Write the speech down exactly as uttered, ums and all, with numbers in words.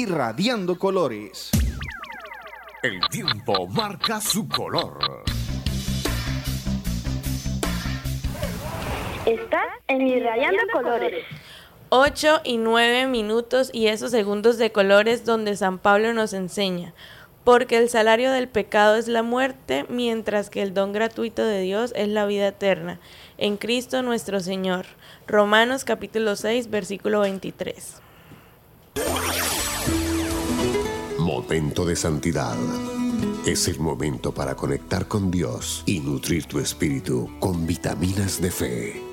irradiando colores. El tiempo marca su color. Estás en Irradiando Colores. Ocho y nueve minutos y esos segundos de colores donde San Pablo nos enseña. Porque el salario del pecado es la muerte, mientras que el don gratuito de Dios es la vida eterna, en Cristo nuestro Señor. Romanos capítulo seis, versículo veintitrés. Momento de santidad. Es el momento para conectar con Dios y nutrir tu espíritu con vitaminas de fe.